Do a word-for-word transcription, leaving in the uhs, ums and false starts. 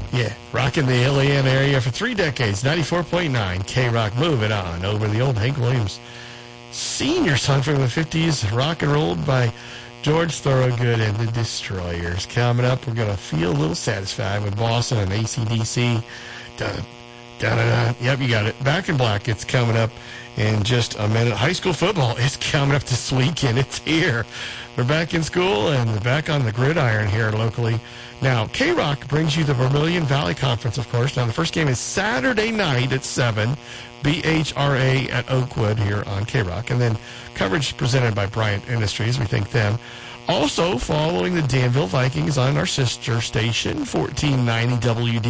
Yeah, rocking the L A M area for three decades. ninety-four point nine K-Rock. Moving on over the old Hank Williams Senior song from the fifties, rock and rolled by George Thorogood and the Destroyers. Coming up, we're going to feel a little satisfied with Boston and A C D C. Dun, dun, dun, dun. Yep, you got it. Back in Black, it's coming up in just a minute. High school football is coming up this weekend. It's here. We're back in school and back on the gridiron here locally. Now, K-Rock brings you the Vermilion Valley Conference, of course. Now, the first game is Saturday night at seven, B H R A at Oakwood here on K-Rock. And then coverage presented by Bryant Industries. We thank them. Also, following the Danville Vikings on our sister station, fourteen ninety W D.